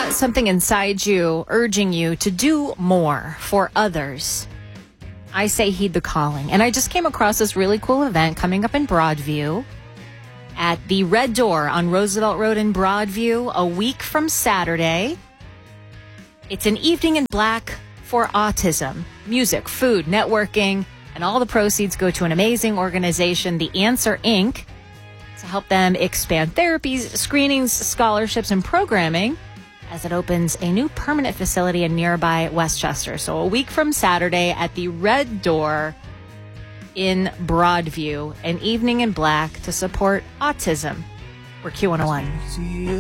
got something inside you urging you to do more for others, I say heed the calling. And I just came across this really cool event coming up in Broadview at the Red Door on Roosevelt Road in Broadview a week from Saturday. It's an evening in black for autism. Music, food, networking, and all the proceeds go to an amazing organization, The Answer, Inc., to help them expand therapies, screenings, scholarships, and programming as it opens a new permanent facility in nearby Westchester. So a week from Saturday at the Red Door in Broadview, an evening in black to support autism. We're Q101.